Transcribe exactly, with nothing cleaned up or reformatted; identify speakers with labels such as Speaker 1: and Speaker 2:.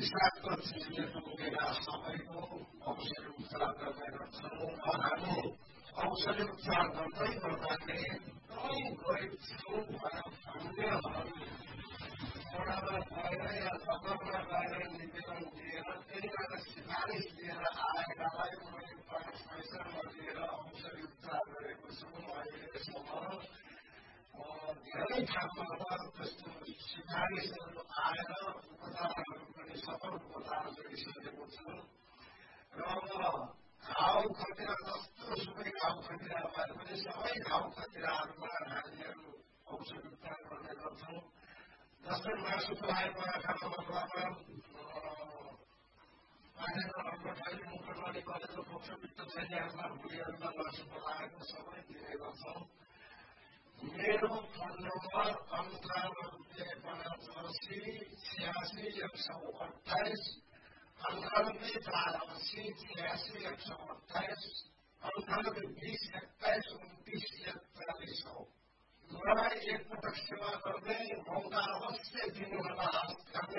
Speaker 1: विषाक्त चिजले टोकेर सबैको औषधि उपचार गर्ने गर्छौँ। हामी औषधि उपचार गर्दै गर्दाखेरि कहीँ गएको भएर हामीले छोडामा गएर या दगरमा गएर निवेदन दिएर त्यहीबाट सिफारिस दिएर आएकालाई मैले पाँच पैसा नदिएर औषधि उपचार गरेको छु। अहिलेसम्म धेरै ठाउँमा त्यस्तो सिफारिसहरू आएर उपचारहरू पनि सफल उपचार गरिसकेको छु र घाउ खटिरा जस्तो सुकै घाउ खटिरा भए पनि सबै घाउ खटिराहरूमा हामीहरू औषधि उपचार गर्ने गर्छौँ। जस्तै मासु पकाएको खानाबाट पानीमा अल्पठाली मुखनली गरेको पक्षपित्त छैनहरूमा भुँडीहरूमा मासु पकाएको सबै दिने गर्छौँ। मेरो फोन नम्बर अन्ठानब्बे पचासी छ्यासी एक सौ अठाइस अन्ठानब्बे चार अस्सी छ्यासी एक सौ अठाइस अन्ठानब्बे बिस एक्काइस उन्तिस एकचालिस हो। मलाई एकपटक सेवा गर्ने मौका अवश्य दिनुहोला।